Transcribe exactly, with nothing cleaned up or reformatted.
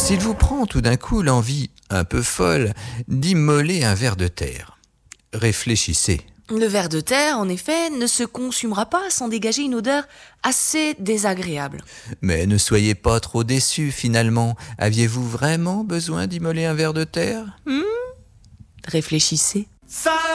S'il vous prend tout d'un coup l'envie un peu folle d'immoler un ver de terre, réfléchissez. Le ver de terre, en effet, ne se consumera pas sans dégager une odeur assez désagréable. Mais ne soyez pas trop déçus finalement. Aviez-vous vraiment besoin d'immoler un ver de terre ? Réfléchissez.